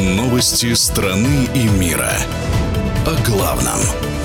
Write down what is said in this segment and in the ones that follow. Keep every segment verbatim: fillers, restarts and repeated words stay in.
Новости страны и мира. О главном.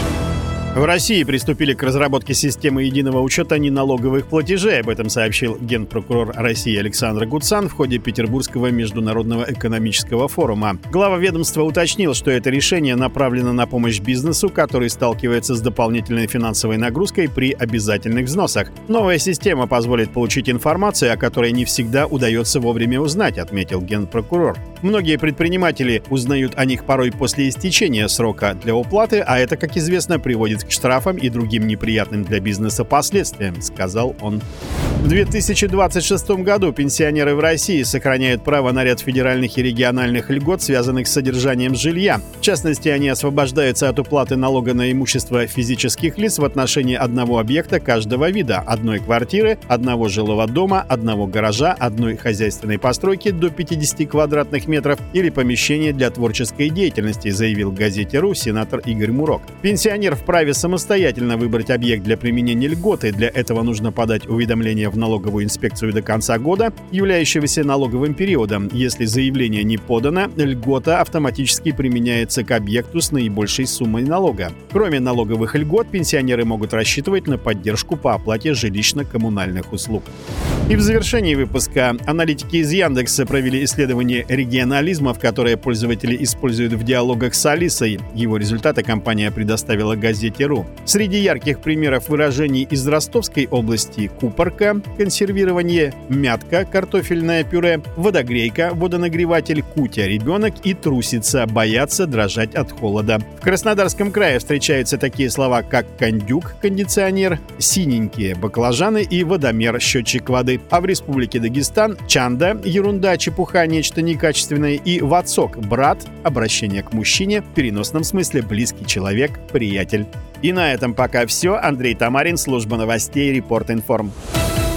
В России приступили к разработке системы единого учета неналоговых платежей. Об этом сообщил генпрокурор России Александр Гудсан в ходе Петербургского международного экономического форума. Глава ведомства уточнил, что это решение направлено на помощь бизнесу, который сталкивается с дополнительной финансовой нагрузкой при обязательных взносах. Новая система позволит получить информацию, о которой не всегда удается вовремя узнать, отметил генпрокурор. Многие предприниматели узнают о них порой после истечения срока для уплаты, а это, как известно, приводит к штрафам и другим неприятным для бизнеса последствиям, сказал он. В две тысячи двадцать шестом году пенсионеры в России сохраняют право на ряд федеральных и региональных льгот, связанных с содержанием жилья. В частности, они освобождаются от уплаты налога на имущество физических лиц в отношении одного объекта каждого вида: одной квартиры, одного жилого дома, одного гаража, одной хозяйственной постройки до пятидесяти квадратных метров или помещения для творческой деятельности, заявил газете «Ру» сенатор Игорь Мурок. Пенсионер вправе самостоятельно выбрать объект для применения льготы. Для этого нужно подать уведомление в налоговую инспекцию до конца года, являющегося налоговым периодом. Если заявление не подано, льгота автоматически применяется к объекту с наибольшей суммой налога. Кроме налоговых льгот, пенсионеры могут рассчитывать на поддержку по оплате жилищно-коммунальных услуг. И в завершении выпуска аналитики из Яндекса провели исследование регионализмов, которые пользователи используют в диалогах с Алисой. Его результаты компания предоставила газете «Ру». Среди ярких примеров выражений из Ростовской области: купорка, консервирование, мятка, картофельное пюре, водогрейка, водонагреватель, кутя, ребенок и трусица, боятся дрожать от холода. В Краснодарском крае встречаются такие слова, как кондюк, кондиционер, синенькие баклажаны и водомер, счетчик воды. А в Республике Дагестан чанда, ерунда, чепуха, нечто некачественное, и вацок, брат, обращение к мужчине, в переносном смысле близкий человек, приятель. И на этом пока все. Андрей Тамарин, служба новостей Репорт Информ.